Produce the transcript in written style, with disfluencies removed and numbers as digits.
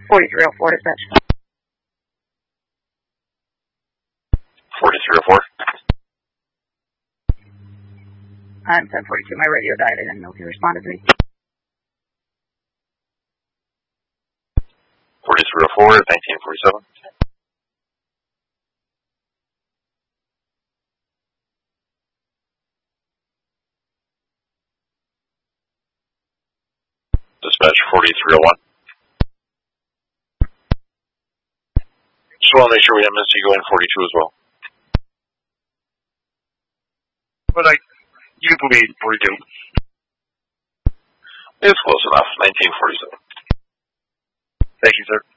4304 dispatch. 4304. I'm 1042. My radio died. I didn't know if you responded to me. 4304, 1947. Dispatch 4301. Just want to make sure we didn't miss you going 42 as well. But you can put me 42. It's close enough. 1947. Thank you, sir.